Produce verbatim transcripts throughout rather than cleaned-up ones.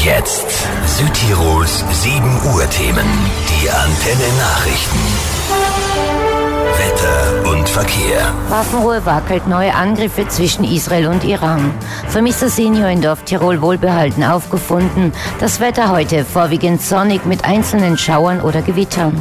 Jetzt Südtirols sieben Uhr Themen. Die Antenne Nachrichten. Wetter und Verkehr. Waffenruhe wackelt, neue Angriffe zwischen Israel und Iran. Vermisster Senior in Dorf Tirol wohlbehalten aufgefunden. Das Wetter heute vorwiegend sonnig mit einzelnen Schauern oder Gewittern.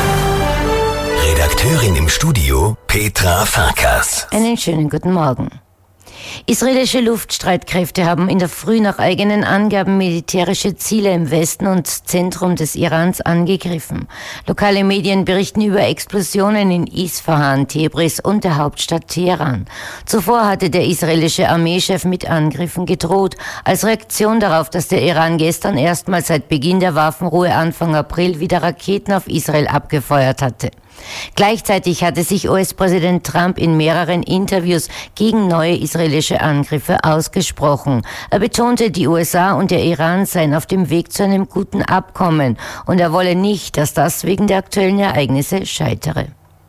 Redakteurin im Studio Petra Farkas. Einen schönen guten Morgen. Israelische Luftstreitkräfte haben in der Früh nach eigenen Angaben militärische Ziele im Westen und Zentrum des Irans angegriffen. Lokale Medien berichten über Explosionen in Isfahan, Tebris und der Hauptstadt Teheran. Zuvor hatte der israelische Armeechef mit Angriffen gedroht, als Reaktion darauf, dass der Iran gestern erstmals seit Beginn der Waffenruhe Anfang April wieder Raketen auf Israel abgefeuert hatte. Gleichzeitig hatte sich U S-Präsident Trump in mehreren Interviews gegen neue israelische Angriffe ausgesprochen. Er betonte, die U S A und der Iran seien auf dem Weg zu einem guten Abkommen und er wolle nicht, dass das wegen der aktuellen Ereignisse scheitere.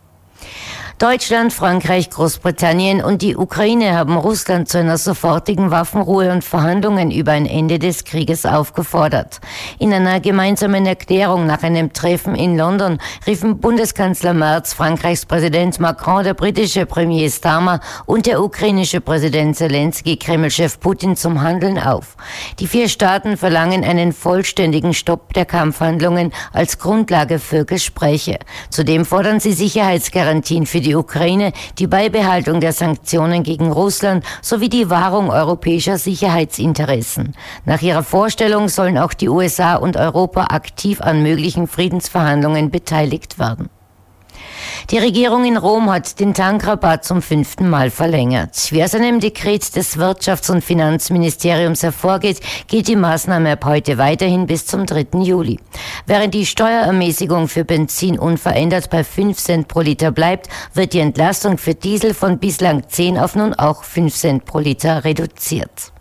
Deutschland, Frankreich, Großbritannien und die Ukraine haben Russland zu einer sofortigen Waffenruhe und Verhandlungen über ein Ende des Krieges aufgefordert. In einer gemeinsamen Erklärung nach einem Treffen in London riefen Bundeskanzler Merz, Frankreichs Präsident Macron, der britische Premier Starmer und der ukrainische Präsident Zelensky Kreml-Chef Putin zum Handeln auf. Die vier Staaten verlangen einen vollständigen Stopp der Kampfhandlungen als Grundlage für Gespräche. Zudem fordern sie Sicherheitsgarantien für die Ukraine, die Beibehaltung der Sanktionen gegen Russland sowie die Wahrung europäischer Sicherheitsinteressen. Nach ihrer Vorstellung sollen auch die U S A und Europa aktiv an möglichen Friedensverhandlungen beteiligt werden. Die Regierung in Rom hat den Tankrabatt zum fünften Mal verlängert. Wie aus einem Dekret des Wirtschafts- und Finanzministeriums hervorgeht, geht die Maßnahme ab heute weiterhin bis zum dritten Juli. Während die Steuerermäßigung für Benzin unverändert bei fünf Cent pro Liter bleibt, wird die Entlastung für Diesel von bislang zehn auf nun auch fünf Cent pro Liter reduziert.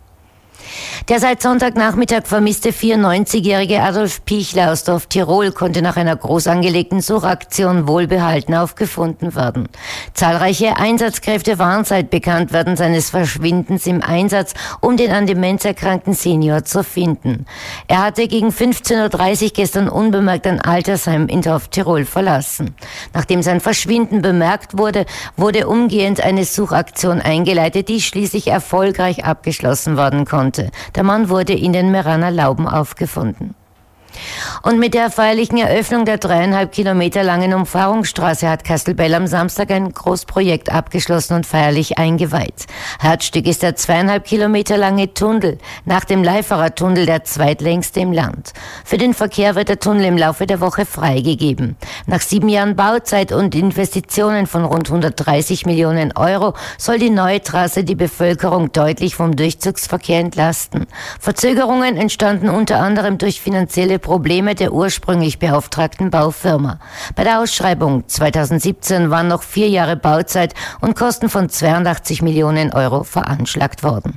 Der seit Sonntagnachmittag vermisste vierundneunzigjährige Adolf Pichler aus Dorf Tirol konnte nach einer groß angelegten Suchaktion wohlbehalten aufgefunden werden. Zahlreiche Einsatzkräfte waren seit Bekanntwerden seines Verschwindens im Einsatz, um den an Demenz erkrankten Senior zu finden. Er hatte gegen fünfzehn Uhr dreißig gestern unbemerkt ein Altersheim in Dorf Tirol verlassen. Nachdem sein Verschwinden bemerkt wurde, wurde umgehend eine Suchaktion eingeleitet, die schließlich erfolgreich abgeschlossen werden konnte. Der Mann wurde in den Meraner Lauben aufgefunden. Und mit der feierlichen Eröffnung der dreieinhalb Kilometer langen Umfahrungsstraße hat Kastelbell am Samstag ein Großprojekt abgeschlossen und feierlich eingeweiht. Herzstück ist der zweieinhalb Kilometer lange Tunnel, nach dem Leiferer Tunnel der zweitlängste im Land. Für den Verkehr wird der Tunnel im Laufe der Woche freigegeben. Nach sieben Jahren Bauzeit und Investitionen von rund hundertdreißig Millionen Euro soll die neue Trasse die Bevölkerung deutlich vom Durchzugsverkehr entlasten. Verzögerungen entstanden unter anderem durch finanzielle Probleme der ursprünglich beauftragten Baufirma. Bei der Ausschreibung zweitausendsiebzehn waren noch vier Jahre Bauzeit und Kosten von zweiundachtzig Millionen Euro veranschlagt worden.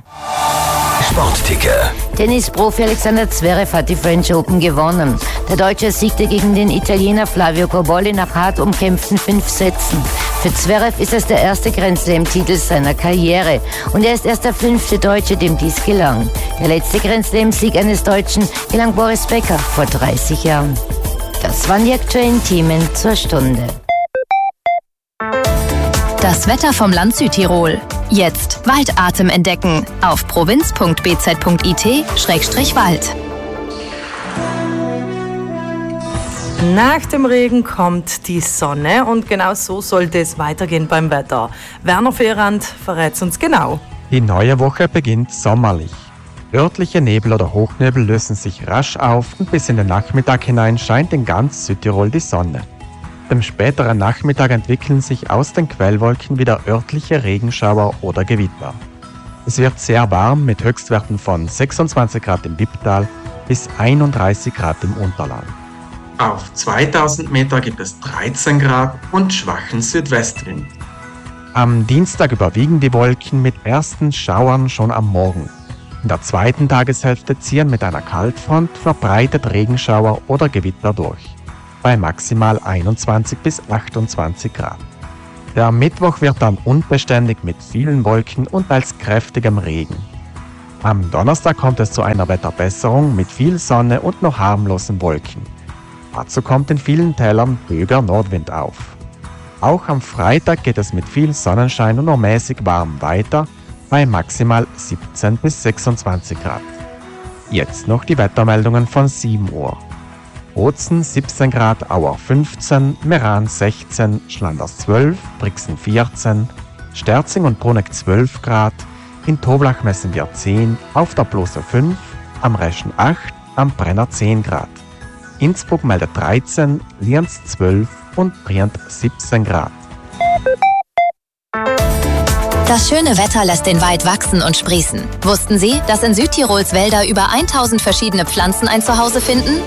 Sportticker. Tennisprofi Alexander Zverev hat die French Open gewonnen. Der Deutsche siegte gegen den Italiener Flavio Cobolli nach hart umkämpften fünf Sätzen. Für Zverev ist es der erste Grand Slam-Titel seiner Karriere und er ist erst der fünfte Deutsche, dem dies gelang. Der letzte Grand Slam-Sieg eines Deutschen gelang Boris Becker vor dreißig Jahren. Das waren die aktuellen Themen zur Stunde. Das Wetter vom Land Südtirol. Jetzt Waldatem entdecken auf provinz punkt b z punkt i t Schrägstrich Wald. Nach dem Regen kommt die Sonne und genau so sollte es weitergehen beim Wetter. Werner Fehrand verrät es uns genau. Die neue Woche beginnt sommerlich. Örtliche Nebel oder Hochnebel lösen sich rasch auf und bis in den Nachmittag hinein scheint in ganz Südtirol die Sonne. Am späteren Nachmittag entwickeln sich aus den Quellwolken wieder örtliche Regenschauer oder Gewitter. Es wird sehr warm mit Höchstwerten von sechsundzwanzig Grad im Wipptal bis einunddreißig Grad im Unterland. Auf zweitausend Meter gibt es dreizehn Grad und schwachen Südwestwind. Am Dienstag überwiegen die Wolken mit ersten Schauern schon am Morgen. In der zweiten Tageshälfte ziehen mit einer Kaltfront verbreitet Regenschauer oder Gewitter durch, bei maximal einundzwanzig bis achtundzwanzig Grad. Der Mittwoch wird dann unbeständig mit vielen Wolken und als kräftigem Regen. Am Donnerstag kommt es zu einer Wetterbesserung mit viel Sonne und noch harmlosen Wolken. Dazu kommt in vielen Tälern höher Nordwind auf. Auch am Freitag geht es mit viel Sonnenschein und nur mäßig warm weiter, bei maximal siebzehn bis sechsundzwanzig Grad. Jetzt noch die Wettermeldungen von sieben Uhr. Bozen siebzehn Grad, Auer fünfzehn, Meran sechzehn, Schlanders zwölf, Brixen vierzehn, Sterzing und Bruneck zwölf Grad, in Toblach messen wir zehn, auf der Blose fünf, am Reschen acht, am Brenner zehn Grad. Innsbruck meldet dreizehn, Lienz zwölf und Brienz siebzehn Grad. Das schöne Wetter lässt den Wald wachsen und sprießen. Wussten Sie, dass in Südtirols Wälder über tausend verschiedene Pflanzen ein Zuhause finden?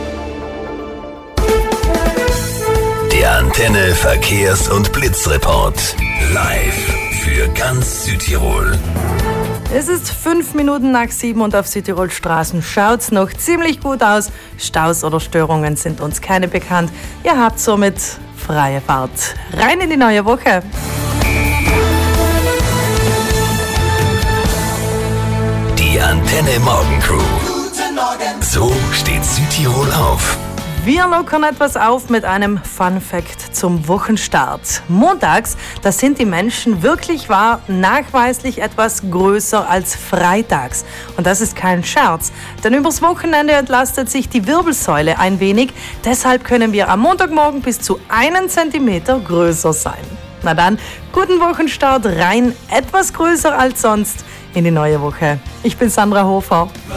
Der Antenne Verkehrs- und Blitzreport. Live für ganz Südtirol. Es ist fünf Minuten nach sieben und auf Südtirols Straßen schaut's noch ziemlich gut aus. Staus oder Störungen sind uns keine bekannt. Ihr habt somit freie Fahrt. Rein in die neue Woche. Die Antenne Morgencrew. Guten Morgen. So steht Südtirol auf. Wir lockern etwas auf mit einem Fun Fact zum Wochenstart. Montags, da sind die Menschen wirklich wahr nachweislich etwas größer als freitags. Und das ist kein Scherz, denn übers Wochenende entlastet sich die Wirbelsäule ein wenig. Deshalb können wir am Montagmorgen bis zu einen Zentimeter größer sein. Na dann, guten Wochenstart rein, etwas größer als sonst in die neue Woche. Ich bin Sandra Hofer.